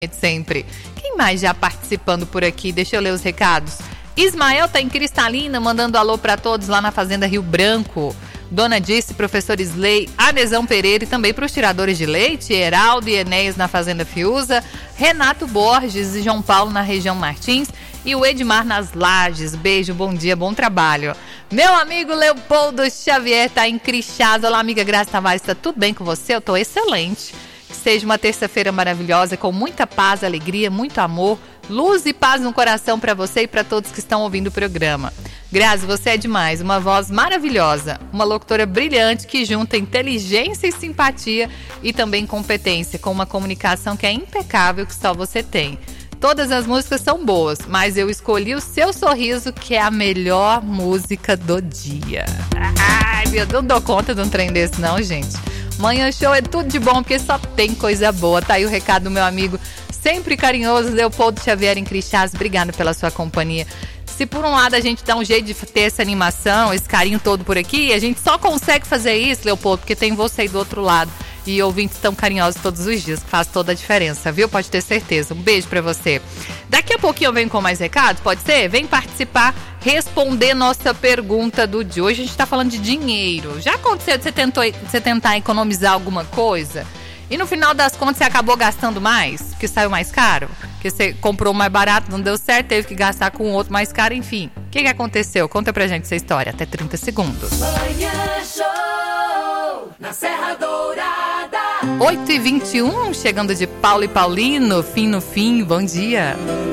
Sempre. Quem mais já participando por aqui? Deixa eu ler os recados. Ismael tá em Cristalina, mandando alô pra todos lá na Fazenda Rio Branco. Dona Disse, professor Sley, Adesão Pereira e também para os tiradores de leite, Heraldo e Enéas na Fazenda Fiuza, Renato Borges e João Paulo na região Martins e o Edmar nas Lajes. Beijo, bom dia, bom trabalho. Meu amigo Leopoldo Xavier tá em Crixás. Olá, amiga Graça Tavares, tá tudo bem com você? Eu tô excelente. Que seja uma terça-feira maravilhosa, com muita paz, alegria, muito amor, luz e paz no coração para você e para todos que estão ouvindo o programa. Grazi, você é demais, uma voz maravilhosa, uma locutora brilhante que junta inteligência e simpatia e também competência, com uma comunicação que é impecável, que só você tem. Todas as músicas são boas, mas eu escolhi o seu sorriso, que é a melhor música do dia. Ai, eu não dou conta de um trem desse não, gente. Manhã Show é tudo de bom, porque só tem coisa boa. Tá aí o recado do meu amigo, sempre carinhoso, Leopoldo Xavier em Crixás. Obrigado pela sua companhia. Se por um lado a gente dá um jeito de ter essa animação, esse carinho todo por aqui, a gente só consegue fazer isso, Leopoldo, porque tem você aí do outro lado. E ouvintes tão carinhosos todos os dias, que faz toda a diferença, viu? Pode ter certeza. Um beijo pra você. Daqui a pouquinho eu venho com mais recados, pode ser? Vem participar, responder nossa pergunta do dia. Hoje a gente tá falando de dinheiro. Já aconteceu de você tentar economizar alguma coisa e no final das contas você acabou gastando mais, porque saiu mais caro? Porque você comprou mais barato, não deu certo, teve que gastar com outro mais caro, enfim. O que aconteceu? Conta pra gente essa história. Até 30 segundos. Manhã Show, na Serra Dourada. 8h21, chegando de Paulo e Paulino, fim no fim, bom dia.